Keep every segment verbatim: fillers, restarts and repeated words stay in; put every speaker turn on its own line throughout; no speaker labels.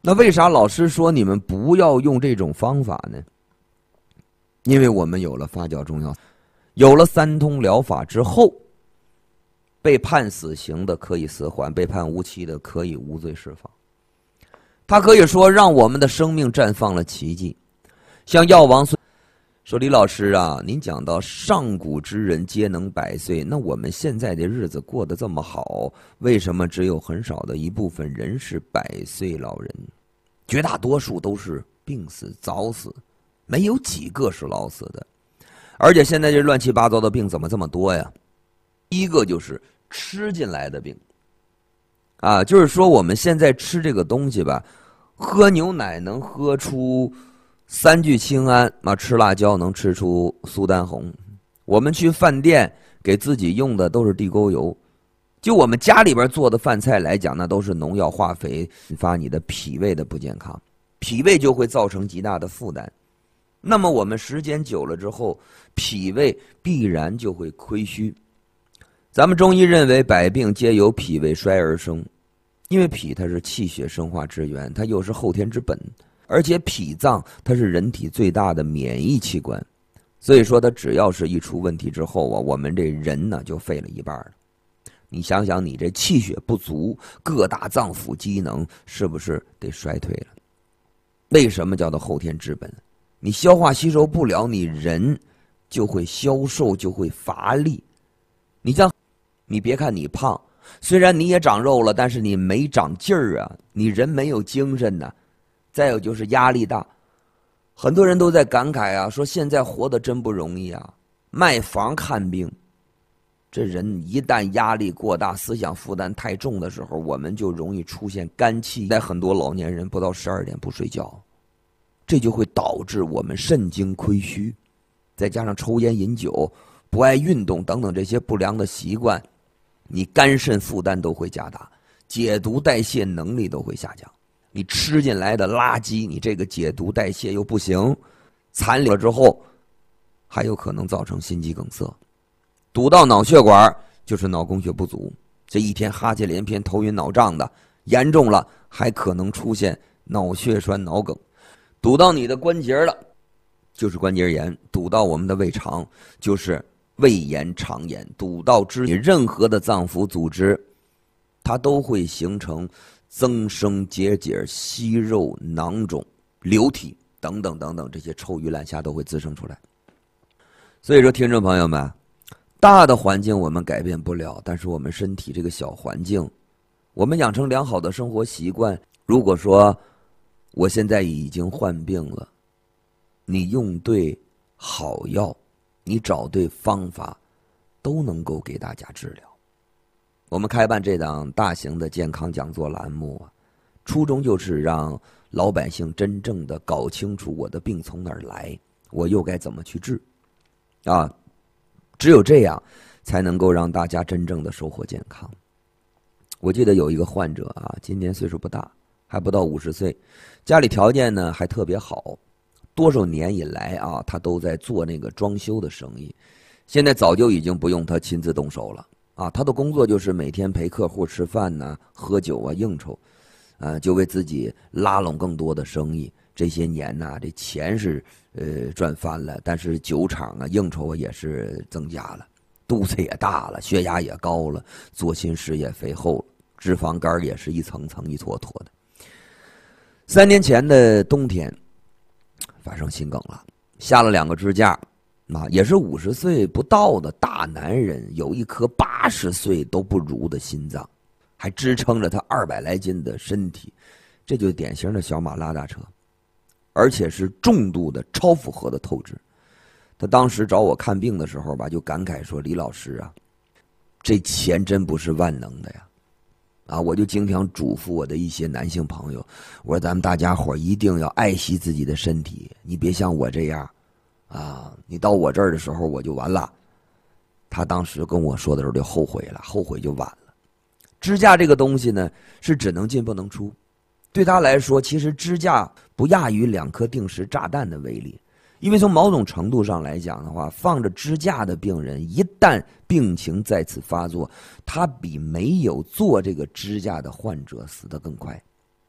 那为啥老师说你们不要用这种方法呢？因为我们有了发酵中药，有了三通疗法之后，被判死刑的可以死缓，被判无期的可以无罪释放。他可以说让我们的生命绽放了奇迹。像药王说，李老师啊，您讲到上古之人皆能百岁，那我们现在的日子过得这么好，为什么只有很少的一部分人是百岁老人？绝大多数都是病死早死，没有几个是老死的。而且现在这乱七八糟的病怎么这么多呀？一个就是吃进来的病啊，就是说我们现在吃这个东西吧，喝牛奶能喝出三聚氰胺，啊，吃辣椒能吃出苏丹红。我们去饭店给自己用的都是地沟油，就我们家里边做的饭菜来讲，那都是农药化肥，引发你的脾胃的不健康，脾胃就会造成极大的负担。那么我们时间久了之后，脾胃必然就会亏虚。咱们中医认为百病皆由脾胃衰而生，因为脾它是气血生化之源，它又是后天之本，而且脾脏它是人体最大的免疫器官，所以说它只要是一出问题之后啊，我们这人呢就废了一半了。你想想，你这气血不足，各大脏腑机能是不是得衰退了？为什么叫做后天之本？你消化吸收不了，你人就会消瘦，就会乏力。你像你别看你胖，虽然你也长肉了，但是你没长劲儿啊，你人没有精神呐、啊。再有就是压力大，很多人都在感慨啊，说现在活得真不容易啊，卖房看病。这人一旦压力过大，思想负担太重的时候，我们就容易出现肝气。在很多老年人不到十二点不睡觉，这就会导致我们肾精亏虚，再加上抽烟饮酒、不爱运动等等这些不良的习惯，你肝肾负担都会加大，解毒代谢能力都会下降。你吃进来的垃圾，你这个解毒代谢又不行，残留之后还有可能造成心肌梗塞，堵到脑血管就是脑供血不足，这一天哈欠连篇、头晕脑胀的，严重了还可能出现脑血栓、脑梗。堵到你的关节了就是关节炎，堵到我们的胃肠就是胃炎、肠炎，堵到肢体任何的脏腑组织，它都会形成增生结节、息肉、囊肿、瘤体等等等等，这些臭鱼烂虾都会滋生出来。所以说听众朋友们，大的环境我们改变不了，但是我们身体这个小环境，我们养成良好的生活习惯。如果说我现在已经患病了，你用对好药，你找对方法，都能够给大家治疗。我们开办这档大型的健康讲座栏目啊，初衷就是让老百姓真正的搞清楚我的病从哪儿来，我又该怎么去治啊，只有这样才能够让大家真正的收获健康。我记得有一个患者啊，今年岁数不大，还不到五十岁，家里条件呢还特别好，多少年以来啊，他都在做那个装修的生意，现在早就已经不用他亲自动手了啊，他的工作就是每天陪客户吃饭呐、啊、喝酒啊、应酬，啊，就为自己拉拢更多的生意。这些年呐、啊，这钱是呃赚翻了，但是酒场啊、应酬啊也是增加了，肚子也大了，血压也高了，做心室也肥厚了，脂肪肝也是一层层一坨坨的。三年前的冬天，发生心梗了，下了两个支架。啊，也是五十岁不到的大男人，有一颗八十岁都不如的心脏，还支撑着他二百来斤的身体，这就典型的小马拉大车，而且是重度的超负荷的透支。他当时找我看病的时候吧，就感慨说：“李老师啊，这钱真不是万能的呀！”啊，我就经常嘱咐我的一些男性朋友，我说咱们大家伙一定要爱惜自己的身体，你别像我这样。啊，你到我这儿的时候我就完了。他当时跟我说的时候就后悔了，后悔就晚了。支架这个东西呢，是只能进不能出，对他来说，其实支架不亚于两颗定时炸弹的威力。因为从某种程度上来讲的话，放着支架的病人一旦病情再次发作，他比没有做这个支架的患者死得更快。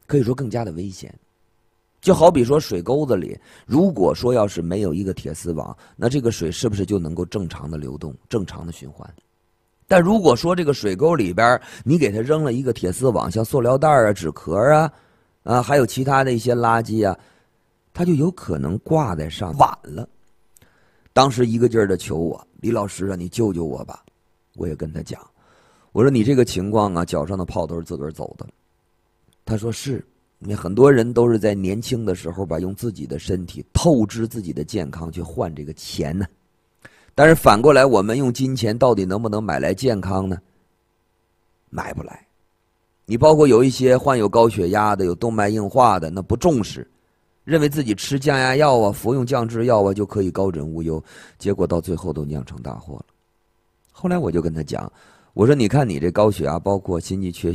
可以说更加的危险。就好比说水沟子里，如果说要是没有一个铁丝网，那这个水是不是就能够正常的流动、正常的循环？但如果说这个水沟里边你给它扔了一个铁丝网，像塑料袋啊、纸壳啊，啊，还有其他的一些垃圾啊，它就有可能挂在上晚了。当时一个劲儿的求我，李老师啊，你救救我吧！我也跟他讲，我说你这个情况啊，脚上的泡都是自个儿走的。他说是。你很多人都是在年轻的时候吧，用自己的身体透支自己的健康去换这个钱呢。但是反过来，我们用金钱到底能不能买来健康呢？买不来。你包括有一些患有高血压的、有动脉硬化的，那不重视，认为自己吃降压药啊、服用降脂药啊就可以高枕无忧，结果到最后都酿成大祸了。后来我就跟他讲，我说你看你这高血压，包括心肌缺血。